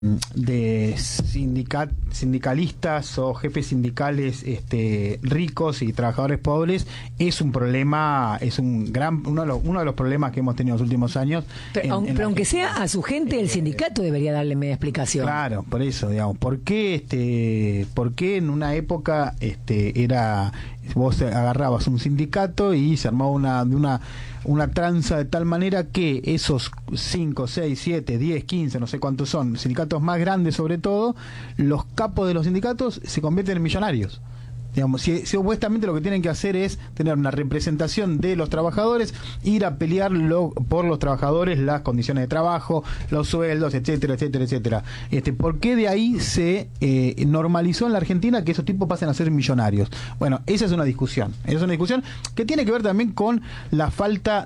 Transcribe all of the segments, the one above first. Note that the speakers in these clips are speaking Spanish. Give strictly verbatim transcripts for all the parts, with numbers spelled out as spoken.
de sindicat, sindicalistas o jefes sindicales este, ricos y trabajadores pobres es un problema, es un gran uno de los, uno de los problemas que hemos tenido en los últimos años. Pero, en, aun, en pero aunque Argentina. sea a su gente, el sindicato debería darle media explicación. Claro, por eso, digamos, ¿por qué, este, por qué en una época este, era vos agarrabas un sindicato y se armaba una de una una tranza de tal manera que esos cinco, seis, siete, diez, quince, no sé cuántos son, sindicatos más grandes sobre todo, los capos de los sindicatos se convierten en millonarios? Digamos, si, si supuestamente lo que tienen que hacer es tener una representación de los trabajadores, ir a pelear lo, por los trabajadores las condiciones de trabajo, los sueldos, etcétera, etcétera, etcétera. Este, ¿por qué de ahí se eh, normalizó en la Argentina que esos tipos pasen a ser millonarios? Bueno, esa es una discusión. Esa es una discusión que tiene que ver también con la falta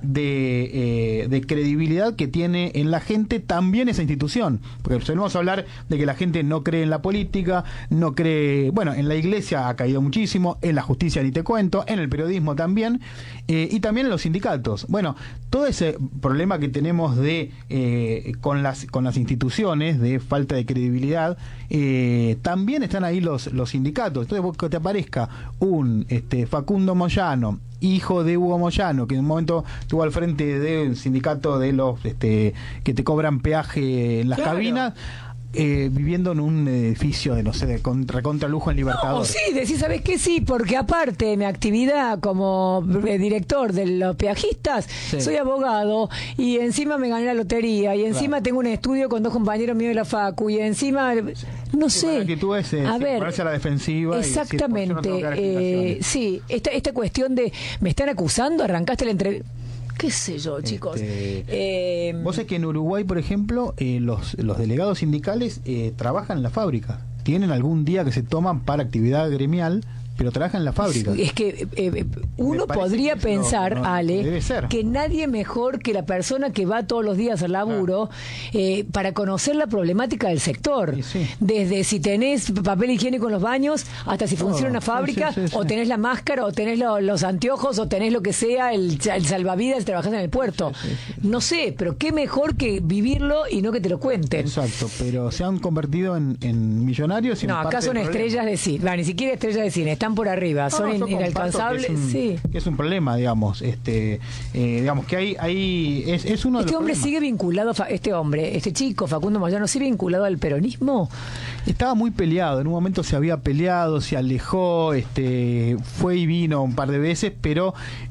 de, eh, de credibilidad que tiene en la gente también esa institución. Porque solemos hablar de que la gente no cree en la política, no cree, bueno, en la iglesia ha caído mucho, muchísimo, en la justicia ni te cuento, en el periodismo también, eh, y también en los sindicatos. Bueno, todo ese problema que tenemos de eh, con las con las instituciones, de falta de credibilidad, eh, también están ahí los, los sindicatos. Entonces, vos, que te aparezca un este, Facundo Moyano, hijo de Hugo Moyano, que en un momento estuvo al frente del sindicato de los este, que te cobran peaje en las claro. cabinas, Eh, viviendo en un edificio de, no sé, de contra, contra lujo en Libertador. No, sí, decís, ¿sabés qué? Sí, porque aparte de mi actividad como eh, director de los peajistas, sí. soy abogado y encima me gané la lotería y encima claro. tengo un estudio con dos compañeros míos de la Facu y encima, sí. no sí, sé. Que tú es, eh, a ver, ponerse a la defensiva. exactamente. Y decir, no eh, sí, esta, esta cuestión de, me están acusando, arrancaste la entrevista. ¿Qué sé yo, chicos? Este, eh, Vos sabés que en Uruguay, por ejemplo, eh, los, los delegados sindicales eh, trabajan en la fábrica. Tienen algún día que se toman para actividad gremial, pero trabaja en la fábrica. Es que eh, uno podría pensar, no, no, Ale, que nadie mejor que la persona que va todos los días al laburo ah. eh, para conocer la problemática del sector. Sí, sí. Desde si tenés papel higiénico en los baños, hasta si funciona oh, una fábrica, sí, sí, sí, o tenés la máscara, o tenés lo, los anteojos, o tenés lo que sea, el, el salvavidas, trabajás en el puerto. Sí, sí, sí. No sé, pero qué mejor que vivirlo y no que te lo cuenten. Exacto, pero se han convertido en, en millonarios. Y no, en acá son estrellas de cine, bueno, ni siquiera estrellas de cine, están por arriba, son, no, no, son inalcanzables, que es un, sí. Que es un problema, digamos, este, eh, digamos que hay, hay es, es uno de este los hombre problemas. Sigue vinculado, este hombre, este chico Facundo Moyano, sigue vinculado al peronismo. Estaba muy peleado, en un momento se había peleado, se alejó, este, fue y vino un par de veces, pero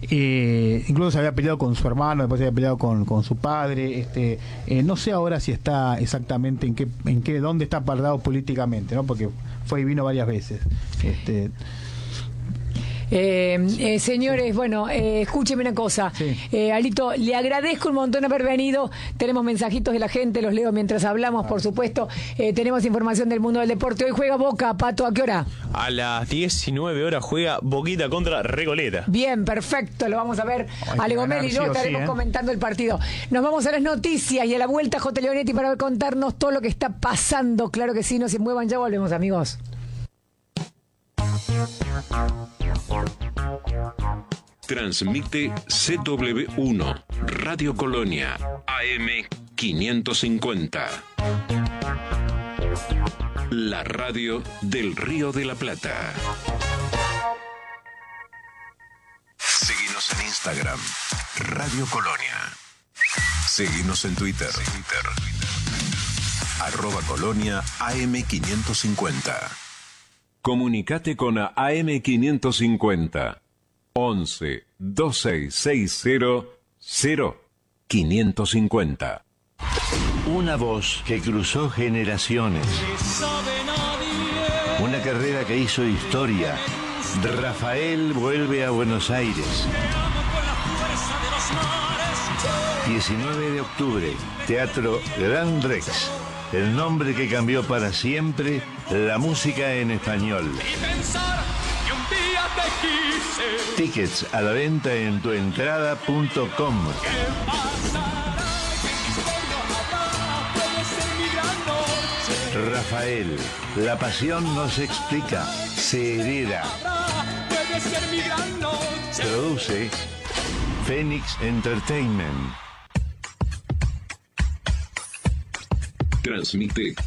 eh, incluso se había peleado con su hermano, después se había peleado con, con su padre, este, eh, no sé ahora si está exactamente en qué, en qué, dónde está parado políticamente, ¿no? Porque fue y vino varias veces. Este, Eh, eh, señores, bueno, eh, escúcheme una cosa. Sí. Eh, Alito, le agradezco un montón haber venido. Tenemos mensajitos de la gente, los leo mientras hablamos, por supuesto. Eh, tenemos información del mundo del deporte. Hoy juega Boca, Pato, ¿a qué hora? A las diecinueve horas juega Boquita contra Recoleta. Bien, perfecto, lo vamos a ver. Ale Gomel y yo estaremos sí, ¿eh? comentando el partido. Nos vamos a las noticias y a la vuelta J. Leonetti para contarnos todo lo que está pasando. Claro que sí, no se muevan, ya volvemos, amigos. Transmite C W uno, Radio Colonia, A M quinientos cincuenta. La radio del Río de la Plata. Seguinos en Instagram, Radio Colonia. Seguinos en Twitter, Twitter. Arroba Colonia A M quinientos cincuenta. Comunicate con A M quinientos cincuenta. once, dos seis seis cero, cero, quinientos cincuenta. Una voz que cruzó generaciones. Una carrera que hizo historia. Rafael vuelve a Buenos Aires. diecinueve de octubre, Teatro Gran Rex. El nombre que cambió para siempre la música en español. Tickets a la venta en tuentrada punto com. Rafael, la pasión no se explica, se hereda. Produce Phoenix Entertainment. Transmite